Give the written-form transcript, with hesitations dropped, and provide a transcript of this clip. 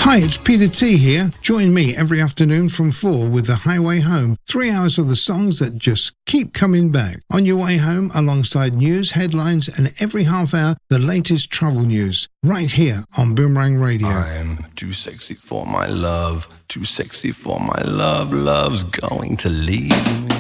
Hi, it's Peter T here. Join me every afternoon from 4 with The Highway Home. 3 hours of the songs that just keep coming back. On your way home, alongside news, headlines, and every half hour, the latest travel news. Right here on Boomerang Radio. I'm too sexy for my love. Too sexy for my love. Love's going to leave me.